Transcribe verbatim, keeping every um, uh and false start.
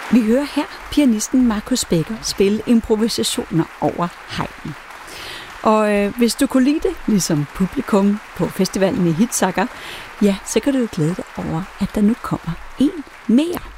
Vi hører her pianisten Markus Becker spille improvisationer over Haydn. Og øh, hvis du kunne lide det, ligesom publikum på festivalen i Hitzacker, ja, så kan du jo glæde dig over, at der nu kommer en mere.